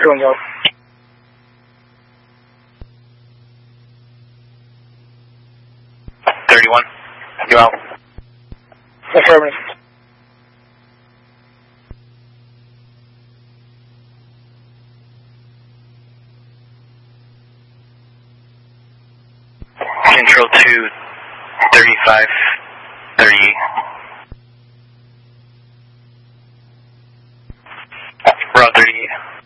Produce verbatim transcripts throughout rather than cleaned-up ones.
two one zero. thirty-one, you out? Affirmative. Control two, thirty-five, thirty-eight. Route thirty-eight.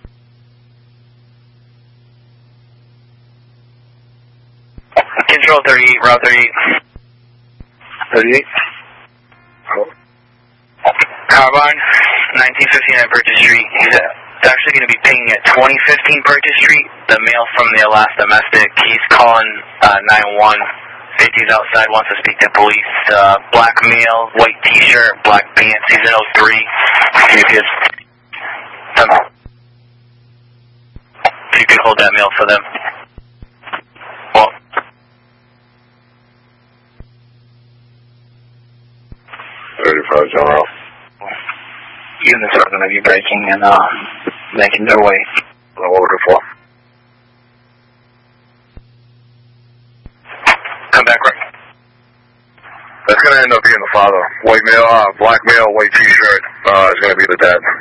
Control thirty-eight, Route thirty-eight. thirty-eight. Oh. Carbine, nineteen fifty-nine Purchase Street. He's uh, actually going to be pinging at twenty fifteen Purchase Street. The male from the last domestic. He's calling uh, nine one. fifty's outside, wants to speak to police. Uh, black male, white t-shirt, black pants. He's in oh three. If you could, um, if you could hold that male for them. Well, thirty-five General. units are going to be breaking and uh, making their way. What we're looking for. Come back right. That's going to end up being the father. White male, uh, black male, white t-shirt uh, is going to be the dad.